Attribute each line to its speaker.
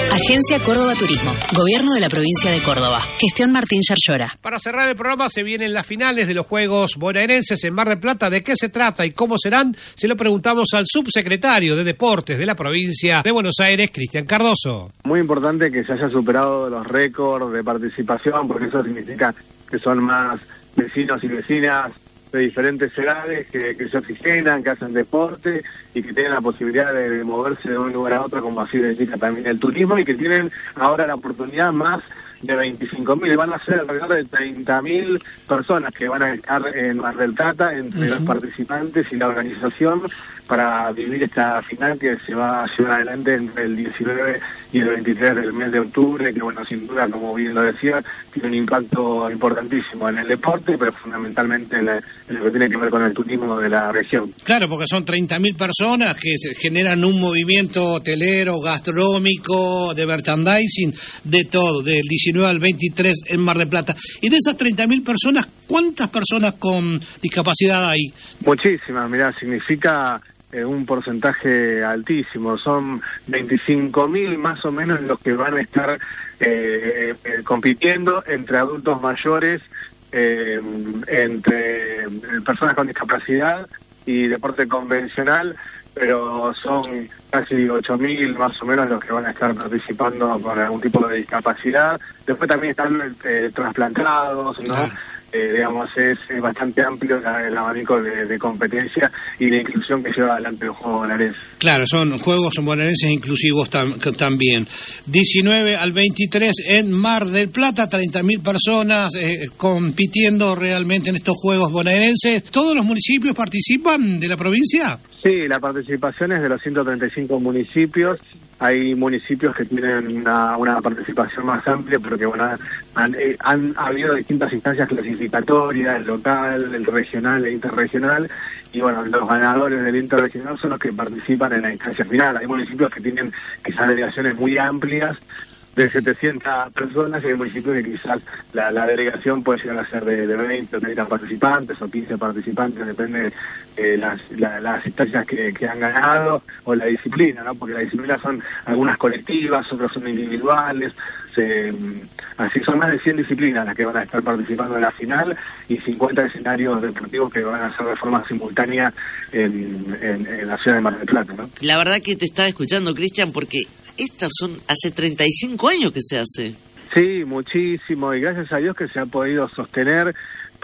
Speaker 1: Agencia Córdoba Turismo, Gobierno de la Provincia de Córdoba, Gestión Martín Yarlora.
Speaker 2: Para cerrar el programa se vienen las finales de los Juegos Bonaerenses en Mar del Plata. ¿De qué se trata y cómo serán? Se lo preguntamos al subsecretario de Deportes de la provincia de Buenos Aires, Cristian Cardoso.
Speaker 3: Muy importante que se haya superado los récords de participación, porque eso significa que son más vecinos y vecinas de diferentes edades que se oxigenan, que hacen deporte y que tienen la posibilidad de moverse de un lugar a otro, como así indica también el turismo, y que tienen ahora la oportunidad más de 25.000, van a ser alrededor de 30.000 personas que van a estar en Mar del Plata entre los participantes y la organización para vivir esta final que se va a llevar adelante entre el 19 y el 23 del mes de octubre, que bueno, sin duda, como bien lo decía, tiene un impacto importantísimo en el deporte, pero fundamentalmente en lo que tiene que ver con el turismo de la región.
Speaker 4: Claro, porque son 30.000 personas que generan un movimiento hotelero, gastronómico, de merchandising, de todo, del 19 al 23 en Mar del Plata. Y de esas 30.000 personas, ¿cuántas personas con discapacidad hay?
Speaker 3: Muchísimas, mirá, significa un porcentaje altísimo. Son 25.000 más o menos los que van a estar compitiendo entre adultos mayores, entre personas con discapacidad y deporte convencional, pero son casi 8.000 más o menos los que van a estar participando con algún tipo de discapacidad. Después también están trasplantados, ¿no? Digamos, es bastante amplio el abanico de competencia y de inclusión que lleva adelante el juego bonaerense.
Speaker 4: Claro, son juegos bonaerenses inclusivos también. 19 al 23 en Mar del Plata, 30.000 personas compitiendo realmente en estos juegos bonaerenses. ¿Todos los municipios participan de la provincia?
Speaker 3: Sí, la participación es de los 135 municipios. Hay municipios que tienen una participación más amplia porque bueno, han habido distintas instancias clasificatorias, el local, el regional e interregional, y bueno, los ganadores del interregional son los que participan en la instancia final. Hay municipios que tienen quizás delegaciones muy amplias, de 700 personas, y hay municipios que quizás la delegación puede llegar a ser de 20 o 30 participantes o 15 participantes, depende de las instancias que han ganado o la disciplina, ¿no? Porque las disciplinas son algunas colectivas, otras son individuales, así son más de 100 disciplinas las que van a estar participando en la final y 50 escenarios deportivos que van a hacer de forma simultánea en la ciudad de Mar del Plata, ¿no?
Speaker 5: La verdad que te estaba escuchando, Cristian, porque estas son hace 35 años que se hace.
Speaker 3: Sí, muchísimo, y gracias a Dios que se ha podido sostener